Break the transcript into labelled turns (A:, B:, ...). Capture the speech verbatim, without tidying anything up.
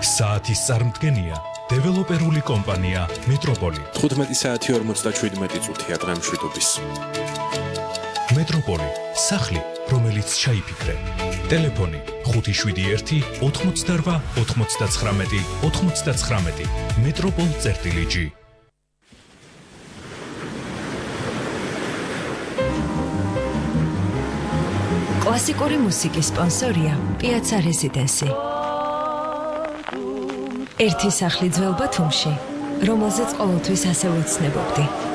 A: საათის წარმდგენია დეველოპერული კომპანია მეტროპოლი.
B: თხუთმეტი საათი ორმოცდაშვიდმეტი წუთია დღემშვიდობის.
A: მეტროპოლი, სახლი, რომელიც ჩაიფიქრე. ტელეფონი ხუთი შვიდი ერთი ოთხმოცდარვა ოთხმოცდაცხრამეტი ოთხმოცდაცხრამეტი. მეტროპოლ წერტილი ჯი.
C: კლასიკური მუსიკის სპონსორია პიაცა რეზიდენსი. ერთი სახლი ძველ ბათუმში, რომელზეც ყოველთვის ასე ვეცნებობდი.